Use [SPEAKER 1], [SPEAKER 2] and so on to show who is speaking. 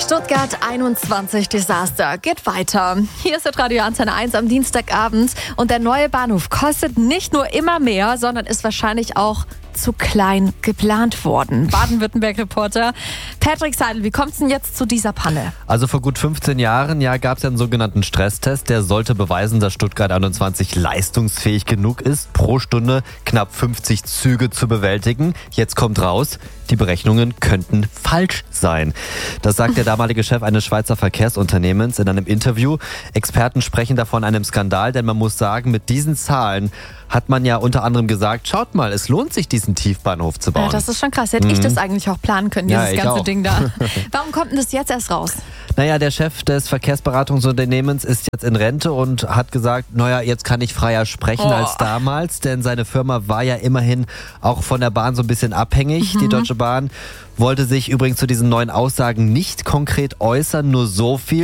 [SPEAKER 1] Stuttgart 21 Desaster geht weiter. Hier ist Radio Antenne 1 am Dienstagabend und der neue Bahnhof kostet nicht nur immer mehr, sondern ist wahrscheinlich auch zu klein geplant worden. Baden-Württemberg-Reporter Patrick Seidel, wie kommt es denn jetzt zu dieser Panne?
[SPEAKER 2] Also vor gut 15 Jahren gab es einen sogenannten Stresstest, der sollte beweisen, dass Stuttgart 21 leistungsfähig genug ist, pro Stunde knapp 50 Züge zu bewältigen. Jetzt kommt raus, die Berechnungen könnten falsch sein. Das sagt der damalige Chef eines Schweizer Verkehrsunternehmens in einem Interview. Experten sprechen davon einem Skandal, denn man muss sagen, mit diesen Zahlen hat man ja unter anderem gesagt, schaut mal, es lohnt sich, diesen Tiefbahnhof zu bauen.
[SPEAKER 1] Ja, das ist schon krass. Hätte ich das eigentlich auch planen können, dieses ganze
[SPEAKER 2] auch.
[SPEAKER 1] Ding da. Warum kommt denn das jetzt erst raus?
[SPEAKER 2] Der Chef des Verkehrsberatungsunternehmens ist jetzt in Rente und hat gesagt, jetzt kann ich freier sprechen als damals, denn seine Firma war ja immerhin auch von der Bahn so ein bisschen abhängig. Die Deutsche Bahn wollte sich übrigens zu diesen neuen Aussagen nicht konkret äußern, nur so viel.